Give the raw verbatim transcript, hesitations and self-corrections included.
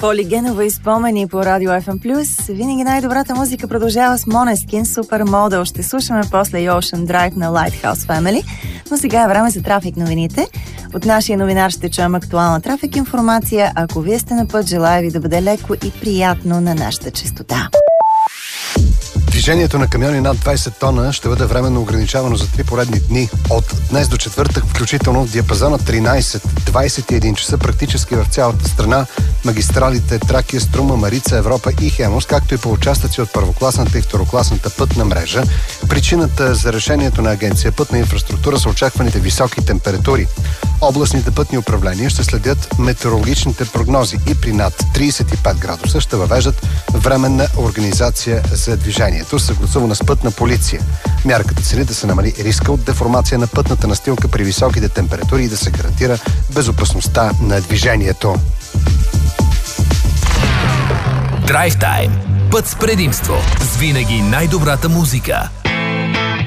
Поли Генова и спомени по Радио Еф Ем Плюс. Винаги най-добрата музика продължава с Måneskin, Supermodel. Ще слушаме после и Ocean Drive на Lighthouse Family. Но сега е време за трафик новините. От нашия новинар ще чуем актуална трафик информация. Ако вие сте на път, желая ви да бъде леко и приятно на нашата честота. Движението на камиони над двайсет тона ще бъде временно ограничавано за три поредни дни. От днес до четвъртък, включително в диапазона тринайсет до двайсет и един часа, практически в цялата страна, магистралите Тракия, Струма, Марица, Европа и Хемус, както и по участъци от първокласната и второкласната пътна мрежа. Причината за решението на Агенция Пътна инфраструктура са очакваните високи температури. Областните пътни управления ще следят метеорологичните прогнози и при над трийсет и пет градуса ще въвеждат временна организация за движението, съгласувана с пътна полиция. Мярката цели да се намали риска от деформация на пътната настилка при високите температури и да се гарантира безопасността на движението. Драйв Тайм. Път с предимство. С винаги най-добрата музика.